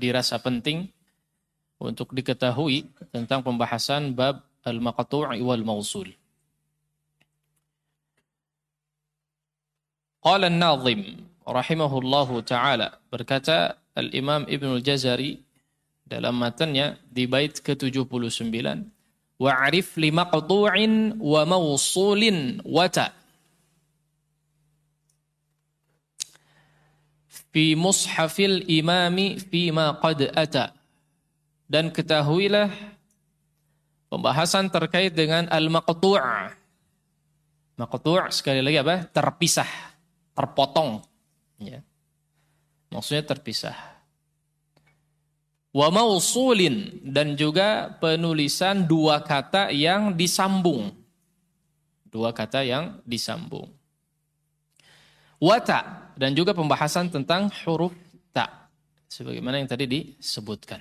dirasa penting untuk diketahui tentang pembahasan bab al-maqtu' wal mausul. Qala an-Nazim rahimahullahu taala, berkata Al-Imam Ibnu Al-Jazari dalam matanya di bait ke-79, wa'rif li maqtu'in wa mausulin wata fi mushafil imami fima qad ata. Dan ketahuilah pembahasan terkait dengan al-maqtu'. Maqtu' sekali lagi apa? Terpisah, terpotong. Ya. Maksudnya terpisah. Wa mausulin, dan juga penulisan dua kata yang disambung. Dua kata yang disambung. Wata, dan juga pembahasan tentang huruf ta, sebagaimana yang tadi disebutkan.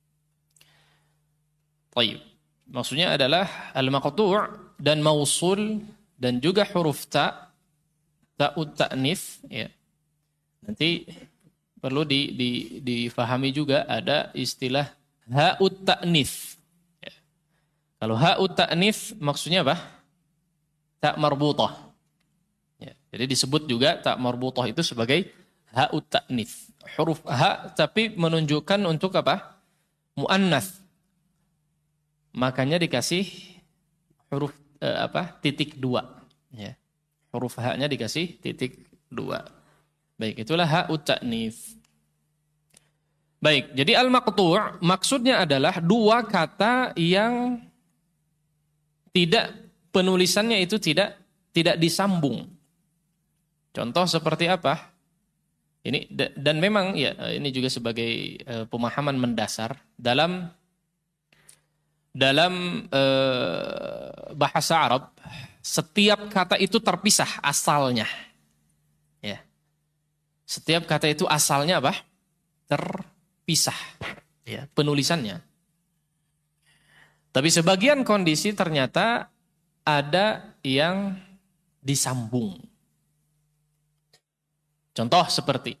Baik. Maksudnya adalah al-maqtu' dan mausul dan juga huruf ta, ta'ut ta'nits, ya. Nanti perlu difahami juga ada istilah ha'ut ta'nits. Ya. Kalau ha'ut ta'nits maksudnya apa? Ta marbutah. Ya. Jadi disebut juga ta marbutah itu sebagai ha'ut ta'nits. Huruf ha tapi menunjukkan untuk apa? Muannats. Makanya dikasih huruf titik 2. Ya. Huruf ha-nya dikasih titik 2. Baik, itulah ha'ut ta'nits. Baik, jadi al-maqtu' maksudnya adalah dua kata yang tidak, penulisannya itu tidak disambung. Contoh seperti apa? Ini dan memang ya ini juga sebagai pemahaman mendasar dalam bahasa Arab, setiap kata itu terpisah asalnya. Ya. Setiap kata itu asalnya apa? Terpisah. Ya, penulisannya. Tapi sebagian kondisi ternyata ada yang disambung. Contoh seperti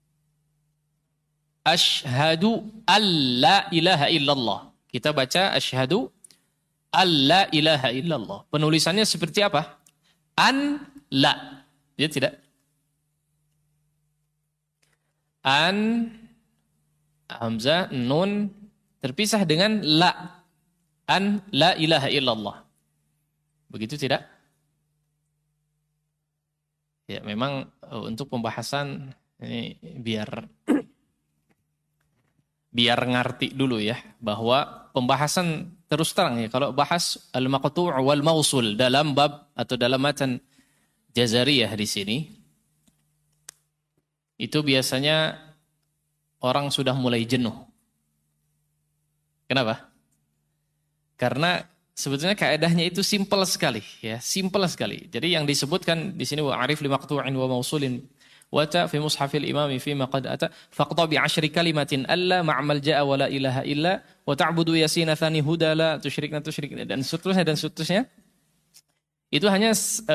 asyhadu alla ilaha illallah. Kita baca asyhadu alla ilaha illallah. Penulisannya seperti apa? An la. Dia tidak. An hamzah nun terpisah dengan la. An la ilaha illallah. Begitu tidak? Ya, memang untuk pembahasan ini biar ngerti dulu ya, bahwa pembahasan terus terang ya, kalau bahas al-maqtu' wal mausul dalam bab atau dalam matan Jazariyah di sini, itu biasanya orang sudah mulai jenuh. Kenapa? Karena sebetulnya kaedahnya itu simpel sekali, ya, simpel sekali. Jadi yang disebutkan di sini wa'arif li maqtu'in wa mausulin wata fi mushafil imami fi ma qad ata faqta bi 10 kalimatin alla ma'mal ja'a wa la ilaha illa wa ta'budu yasina thani huda la tusyrikna dan seterusnya. Itu hanya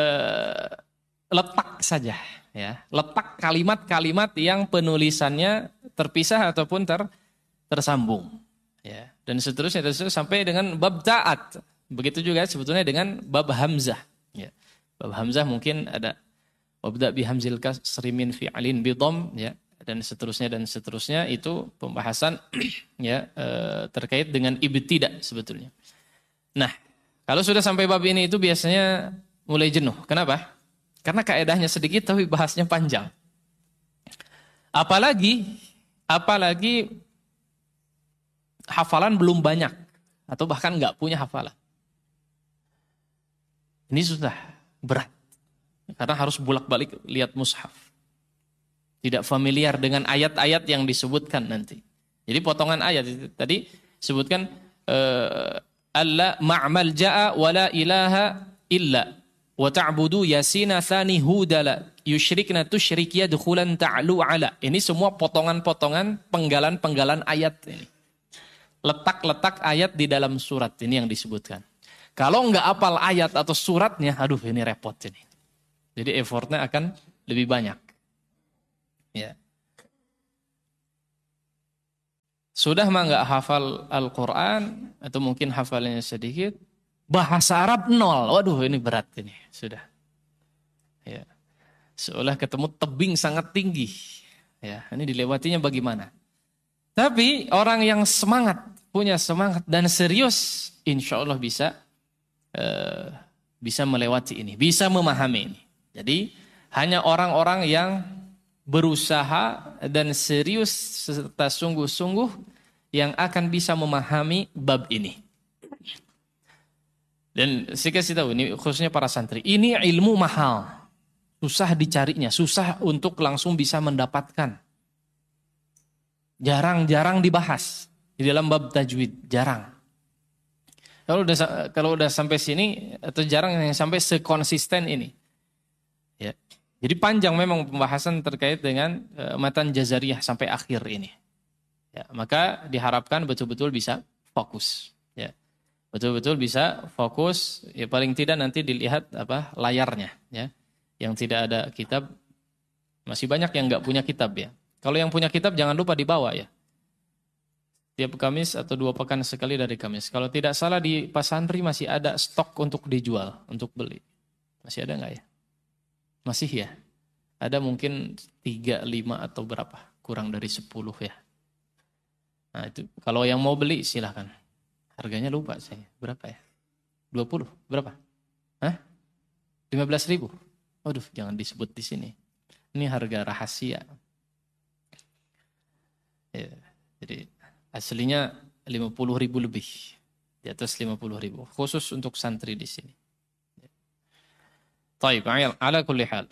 letak saja, ya. Letak kalimat-kalimat yang penulisannya terpisah ataupun tersambung, ya. Dan seterusnya sampai dengan bab ta'at. Begitu juga sebetulnya dengan bab hamzah. Ya. Bab hamzah mungkin ada wabda bihamzil kasri min fi'alin bidham, ya, dan seterusnya itu pembahasan ya terkait dengan ibtida sebetulnya. Nah, kalau sudah sampai bab ini itu biasanya mulai jenuh. Kenapa? Karena kaedahnya sedikit tapi bahasnya panjang. Apalagi hafalan belum banyak atau bahkan nggak punya hafalan. Ini sudah berat. Karena harus bolak-balik lihat mushaf. Tidak familiar dengan ayat-ayat yang disebutkan nanti. Jadi potongan ayat tadi sebutkan alla ma'mal ja'a wa la ilaha illa wa ta'budu yasina thani hudala yusyrikna tusyrik yadkhulan ta'lu ala. Ini semua potongan-potongan penggalan-penggalan ayat ini. Letak-letak ayat di dalam surat ini yang disebutkan. Kalau nggak apal ayat atau suratnya, aduh ini repot ini. Jadi effortnya akan lebih banyak. Ya. Sudah mah nggak hafal Al-Quran, atau mungkin hafalannya sedikit, bahasa Arab nol. Waduh, ini berat ini, sudah. Ya. Seolah ketemu tebing sangat tinggi. Ya, ini dilewatinya bagaimana? Tapi orang yang semangat, punya semangat dan serius, insya Allah bisa melewati ini, bisa memahami ini. Jadi hanya orang-orang yang berusaha dan serius serta sungguh-sungguh yang akan bisa memahami bab ini. Dan saya kasih tahu, ini khususnya para santri, ini ilmu mahal, susah dicarinya, susah untuk langsung bisa mendapatkan. Jarang-jarang dibahas di dalam bab tajwid, jarang. Kalau udah sampai sini, atau jarang yang sampai sekonsisten ini. Ya. Jadi panjang memang pembahasan terkait dengan matan jazariyah sampai akhir ini. Ya, maka diharapkan betul-betul bisa fokus. Ya. Betul-betul bisa fokus. Ya, paling tidak nanti dilihat layarnya. Ya. Yang tidak ada kitab, masih banyak yang nggak punya kitab ya. Kalau yang punya kitab jangan lupa dibawa ya. Tiap Kamis atau 2 pekan sekali dari Kamis. Kalau tidak salah di Pasantri masih ada stok untuk dijual, untuk beli. Masih ada nggak ya? Masih ya? Ada mungkin 3, 5 atau berapa? Kurang dari 10 ya. Nah itu, kalau yang mau beli silahkan. Harganya lupa saya. Berapa ya? 20? Berapa? Hah? 15.000? Waduh, jangan disebut di sini. Ini harga rahasia. Ya, jadi aslinya 50.000 lebih. Di atas 50.000. Khusus untuk santri di sini. Taib, ala kulli hal.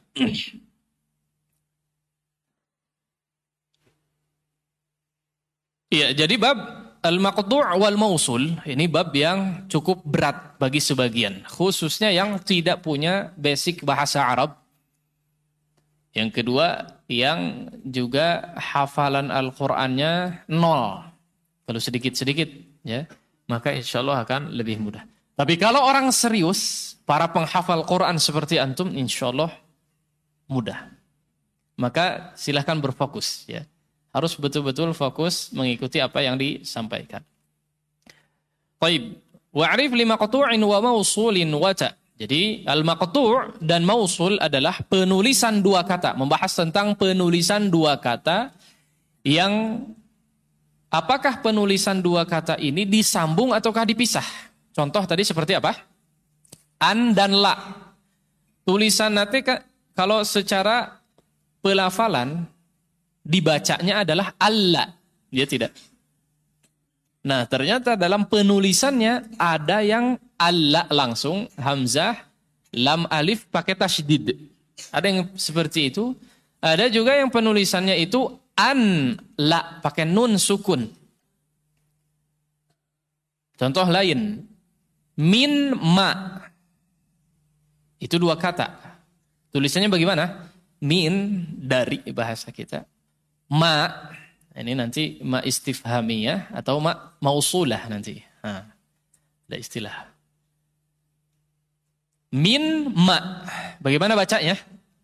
Iya, jadi bab al-maqtu' wal mausul ini bab yang cukup berat bagi sebagian, khususnya yang tidak punya basic bahasa Arab. Yang kedua, yang juga hafalan Al-Qur'annya nol. Kalau sedikit-sedikit ya, maka insya Allah akan lebih mudah. Tapi kalau orang serius, para penghafal Quran seperti antum, insya Allah mudah. Maka silahkan berfokus ya. Harus betul-betul fokus mengikuti apa yang disampaikan. Baik, wa'rif li maqtu'in wa mausulin wa ta. Jadi al-maqtu' dan mausul adalah penulisan 2 kata, membahas tentang penulisan 2 kata yang apakah penulisan 2 kata ini disambung ataukah dipisah? Contoh tadi seperti apa? An dan la. Tulisan nanti kalau secara pelafalan dibacanya adalah alla. Dia tidak. Nah, ternyata dalam penulisannya ada yang alla langsung, hamzah, lam alif pakai tasydid. Ada yang seperti itu. Ada juga yang penulisannya itu an la pakai nun sukun. Contoh lain, min ma. Itu 2 kata. Tulisannya bagaimana? Min dari bahasa kita. Ma, ini nanti ma istifhamiyah atau ma mausulah nanti. Ada istilah. Min ma. Bagaimana bacanya?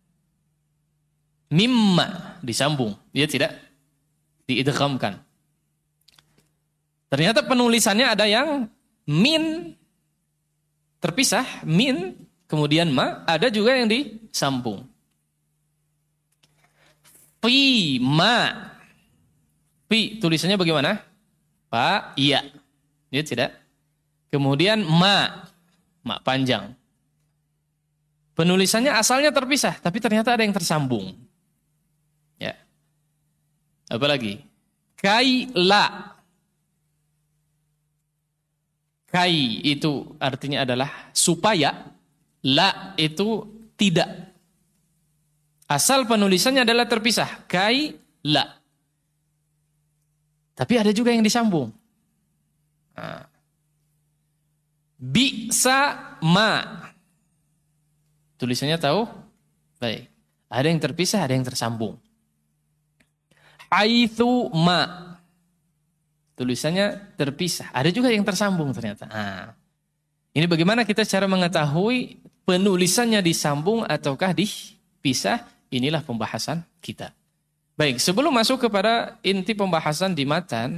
Mimma, disambung. Dia tidak diidghamkan. Ternyata penulisannya ada yang min terpisah, min kemudian ma, ada juga yang disambung. Fi ma. Fi tulisannya bagaimana? Pa, iya. Dia tidak. Kemudian ma panjang. Penulisannya asalnya terpisah, tapi ternyata ada yang tersambung. Ya. Apalagi? Kai la. Kai itu artinya adalah supaya, la itu tidak. Asal penulisannya adalah terpisah. Kai, la. Tapi ada juga yang disambung. Bisa, ma. Tulisannya tahu? Baik. Ada yang terpisah, ada yang tersambung. Haitsu ma. Tulisannya terpisah. Ada juga yang tersambung ternyata. Ini bagaimana kita cara mengetahui penulisannya disambung ataukah dipisah? Inilah pembahasan kita. Baik, sebelum masuk kepada inti pembahasan di matan,